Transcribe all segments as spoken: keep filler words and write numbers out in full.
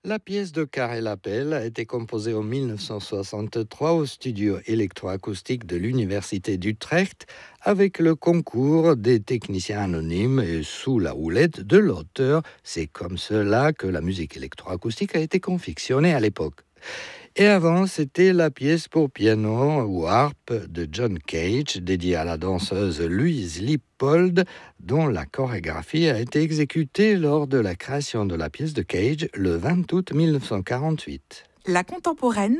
La pièce de Karel Appel a été composée en mille neuf cent soixante-trois au studio électroacoustique de l'Université d'Utrecht avec le concours des techniciens anonymes et sous la houlette de l'auteur. C'est comme cela que la musique électroacoustique a été confectionnée à l'époque. Et avant, c'était la pièce pour piano ou harpe de John Cage, dédiée à la danseuse Louise Lippold, dont la chorégraphie a été exécutée lors de la création de la pièce de Cage le vingt août mille neuf cent quarante-huit. La contemporaine,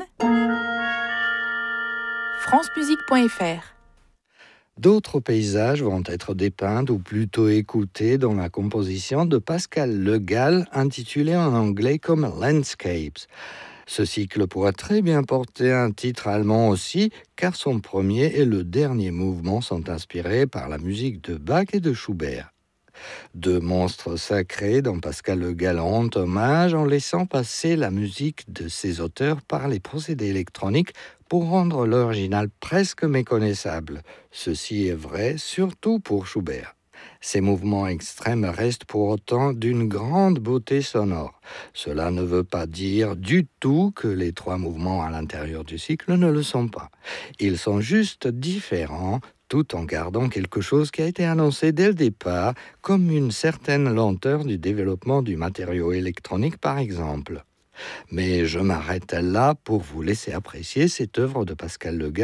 francemusique point f r. D'autres paysages vont être dépeints ou plutôt écoutés dans la composition de Pascal Le Gall, intitulée en anglais comme Landscapes. Ce cycle pourrait très bien porter un titre allemand aussi, car son premier et le dernier mouvement sont inspirés par la musique de Bach et de Schubert. Deux monstres sacrés dont Pascal Le Gall rend hommage en laissant passer la musique de ses auteurs par les procédés électroniques pour rendre l'original presque méconnaissable. Ceci est vrai surtout pour Schubert. Ces mouvements extrêmes restent pour autant d'une grande beauté sonore. Cela ne veut pas dire du tout que les trois mouvements à l'intérieur du cycle ne le sont pas. Ils sont juste différents, tout en gardant quelque chose qui a été annoncé dès le départ, comme une certaine lenteur du développement du matériau électronique par exemple. Mais je m'arrête là pour vous laisser apprécier cette œuvre de Pascal Le Gall